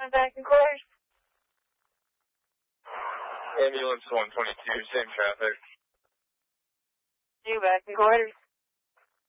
I'm back in quarters. Ambulance 122, same traffic. You back in quarters.